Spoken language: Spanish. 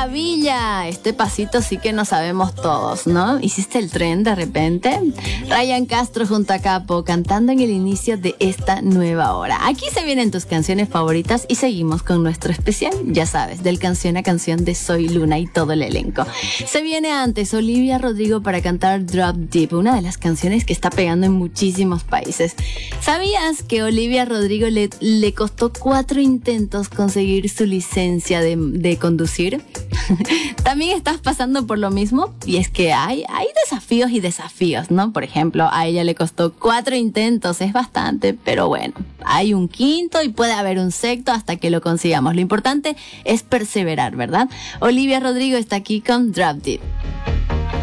maravilla! Este pasito sí que no sabemos todos, ¿no? ¿Hiciste el tren de repente? Ryan Castro junto a Capo cantando en el inicio de esta nueva hora. Aquí se vienen tus canciones favoritas y seguimos con nuestro especial, ya sabes, del canción a canción de Soy Luna y todo el elenco. Se viene antes Olivia Rodrigo para cantar Drop Deep, una de las canciones que está pegando en muchísimos países. ¿Sabías que Olivia Rodrigo le costó 4 intentos conseguir su licencia de conducir? ¿También estás pasando por lo mismo? Y es que hay desafíos y desafíos, ¿no? Por ejemplo, a ella le costó 4 intentos, es bastante, pero bueno, hay un quinto y puede haber un sexto hasta que lo consigamos. Lo importante es perseverar, ¿verdad? Olivia Rodrigo está aquí con Drop Deep.